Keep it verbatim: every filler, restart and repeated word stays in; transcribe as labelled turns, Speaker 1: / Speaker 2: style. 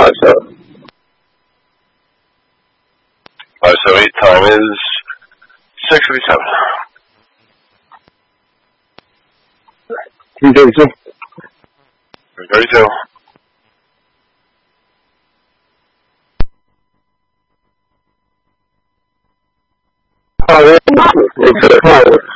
Speaker 1: five seven.
Speaker 2: Five seven eight. Time is six fifty seven.
Speaker 1: Three thirty two.
Speaker 2: Three thirty two.
Speaker 1: Oh, yeah. It's a power.